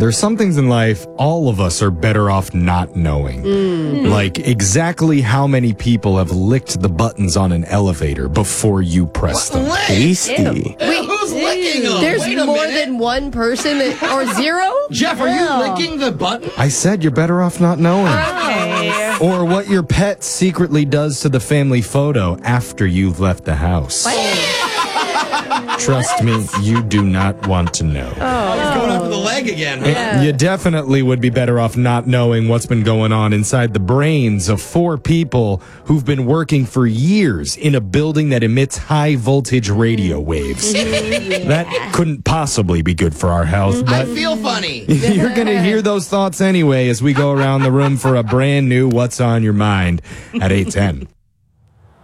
There's some things in life all of us are better off not knowing. Like exactly how many people have licked the buttons on an elevator before you press them. Tasty. Who's licking them? There's Wait a more minute. than one person or zero? Jeff, are you licking the button? I said you're better off not knowing. Okay. Or what your pet secretly does to the family photo after you've left the house. Trust me, you do not want to know. He's going after the leg again. Huh? You definitely would be better off not knowing what's been going on inside the brains of 4 people who've been working for years in a building that emits high voltage radio waves. That couldn't possibly be good for our health, I but feel funny. you're going to hear those thoughts anyway as we go around the room for a brand new What's on Your Mind at 8:10.